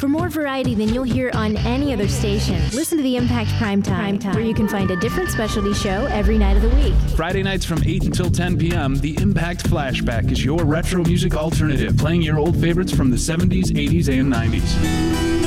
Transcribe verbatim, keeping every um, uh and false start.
For more variety than you'll hear on any other station, listen to the Impact Primetime, Primetime, where you can find a different specialty show every night of the week. Friday nights from eight until ten p.m., the Impact Flashback is your retro music alternative, playing your old favorites from the seventies, eighties, and nineties.